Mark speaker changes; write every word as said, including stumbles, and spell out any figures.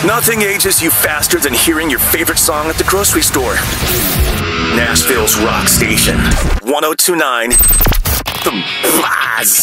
Speaker 1: Nothing ages you faster than hearing your favorite song at the grocery store. Nashville's rock station, one oh two point nine The Buzz.